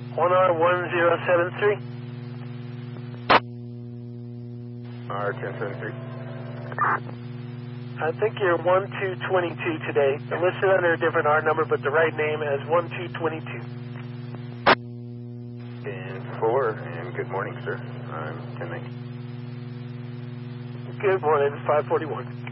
1R1073. R1073. I think you're 1222 today. You're listed under a different R number, but the right name as 1222. 10-4, and good morning, sir. I'm 1019. Good morning, 541.